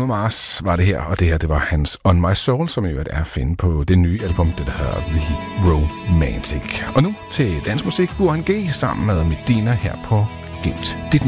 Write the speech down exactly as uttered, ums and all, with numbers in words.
Mars var det her, og det her, det var hans On My Soul, som jo er at finde på det nye album, det der hedder The Romantic. Og nu til dansmusik, Burhan G sammen med Medina her på Gemt Dit